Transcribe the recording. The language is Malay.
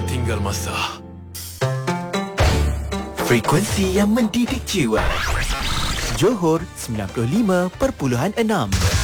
tinggal masa. Frekuensi yang mendidik jiwa. Johor 95.6.